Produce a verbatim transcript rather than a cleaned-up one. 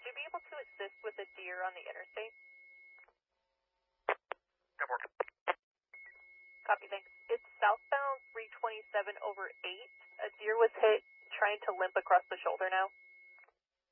you be able to assist with a deer on the interstate? Copy, thanks. It's southbound three twenty-seven over eight. A deer was hit trying to limp across the shoulder now.